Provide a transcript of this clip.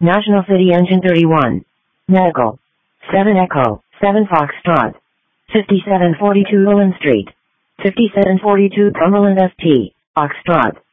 National City Engine 31. Medical. 7 Echo, 7 Foxtrot. 5742 Lowland Street. 5742 Cumberland ST, Foxtrot.